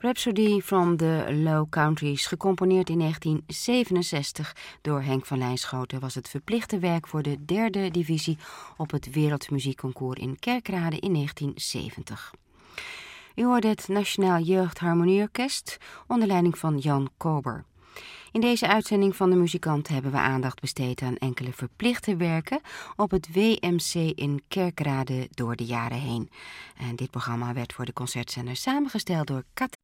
Rhapsody from the Low Countries, gecomponeerd in 1967 door Henk van Lijnschoten, was het verplichte werk voor de derde divisie op het Wereldmuziekconcours in Kerkrade in 1970. U hoorde het Nationaal Jeugdharmonieorkest onder leiding van Jan Kober. In deze uitzending van de muzikanten hebben we aandacht besteed aan enkele verplichte werken op het WMC in Kerkrade door de jaren heen. En dit programma werd voor de concertzender samengesteld door